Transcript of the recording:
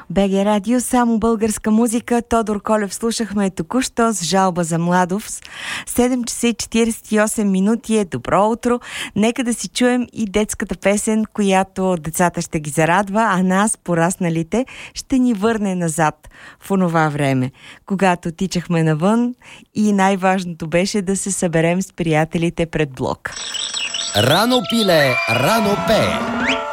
БГ Радио, само българска музика. Тодор Колев слушахме току-що с жалба за младост. 7 часа и 48 минути е добро утро. Нека да си чуем и детската песен, която децата ще ги зарадва, а нас, порасналите, ще ни върне назад в онова време, когато тичахме навън и най-важното беше да се съберем с приятелите пред блок. Рано пиле, рано пее.